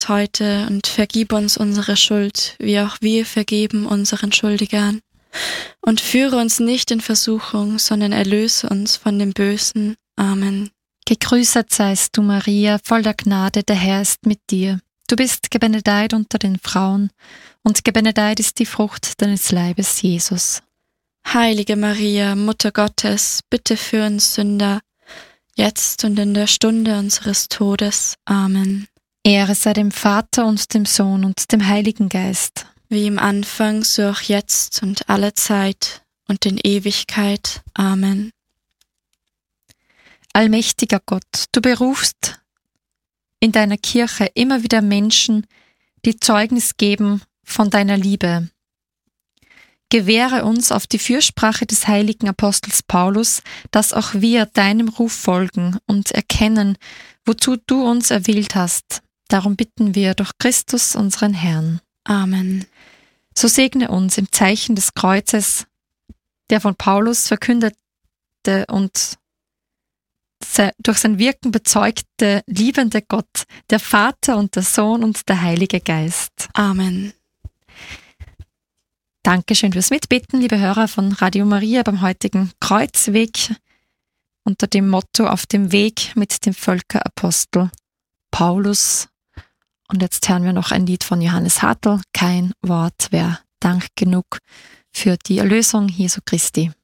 heute und vergib uns unsere Schuld, wie auch wir vergeben unseren Schuldigern. Und führe uns nicht in Versuchung, sondern erlöse uns von dem Bösen. Amen. Gegrüßet seist du, Maria, voll der Gnade, der Herr ist mit dir. Du bist gebenedeit unter den Frauen, und gebenedeit ist die Frucht deines Leibes, Jesus. Heilige Maria, Mutter Gottes, bitte für uns Sünder, jetzt und in der Stunde unseres Todes. Amen. Ehre sei dem Vater und dem Sohn und dem Heiligen Geist. Wie im Anfang, so auch jetzt und alle Zeit und in Ewigkeit. Amen. Allmächtiger Gott, du berufst in deiner Kirche immer wieder Menschen, die Zeugnis geben von deiner Liebe. Gewähre uns auf die Fürsprache des heiligen Apostels Paulus, dass auch wir deinem Ruf folgen und erkennen, wozu du uns erwählt hast. Darum bitten wir durch Christus, unseren Herrn. Amen. So segne uns im Zeichen des Kreuzes, der von Paulus verkündete und durch sein Wirken bezeugte, liebende Gott, der Vater und der Sohn und der Heilige Geist. Amen. Dankeschön fürs Mitbeten, liebe Hörer von Radio Maria beim heutigen Kreuzweg unter dem Motto Auf dem Weg mit dem Völkerapostel Paulus. Und jetzt hören wir noch ein Lied von Johannes Hartl, Kein Wort wäre Dank genug für die Erlösung Jesu Christi.